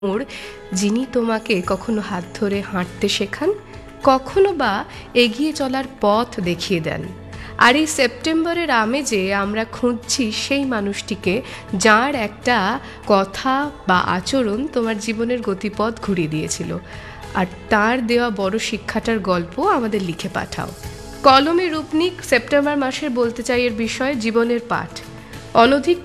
মোড়, যিনি তোমাকে কখনো হাত ধরে হাঁটতে শেখান, কখনো বা এগিয়ে চলার পথ দেখিয়ে দেন। আর এই সেপ্টেম্বরের আমেজে আমরা খুঁজছি সেই মানুষটিকে, যার একটা কথা বা আচরণ তোমার জীবনের গতিপথ ঘুরিয়ে দিয়েছিল। আর তার দেওয়া বড় শিক্ষাটার গল্প আমাদের লিখে পাঠাও। কলমে রূপ নিক সেপ্টেম্বর মাসের বলতে চাই এর বিষয় জীবনের পাঠ। অনধিক